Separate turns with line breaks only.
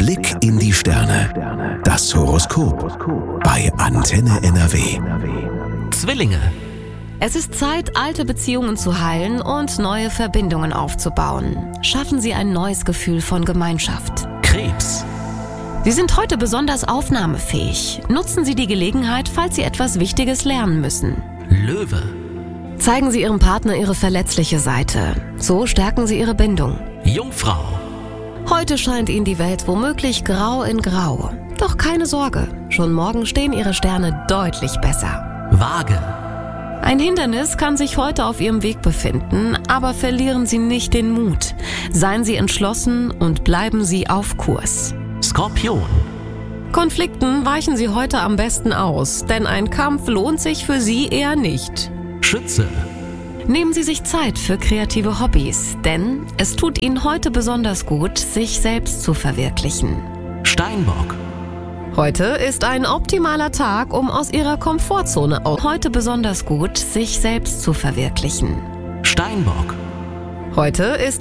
Blick in die Sterne. Das Horoskop bei Antenne NRW.
Zwillinge.
Es ist Zeit, alte Beziehungen zu heilen und neue Verbindungen aufzubauen. Schaffen Sie ein neues Gefühl von Gemeinschaft.
Krebs.
Sie sind heute besonders aufnahmefähig. Nutzen Sie die Gelegenheit, falls Sie etwas Wichtiges lernen müssen.
Löwe.
Zeigen Sie Ihrem Partner Ihre verletzliche Seite. So stärken Sie Ihre Bindung.
Jungfrau.
Heute scheint Ihnen die Welt womöglich grau in grau. Doch keine Sorge, schon morgen stehen Ihre Sterne deutlich besser.
Waage.
Ein Hindernis kann sich heute auf Ihrem Weg befinden, aber verlieren Sie nicht den Mut. Seien Sie entschlossen und bleiben Sie auf Kurs.
Skorpion.
Konflikten weichen Sie heute am besten aus, denn ein Kampf lohnt sich für Sie eher nicht.
Schütze.
Nehmen Sie sich Zeit für kreative Hobbys, denn es tut Ihnen heute besonders gut, sich selbst zu verwirklichen.
Steinbock.
Heute ist ein optimaler Tag, um aus Ihrer Komfortzone heute besonders gut, sich selbst zu verwirklichen.
Steinbock.
Heute ist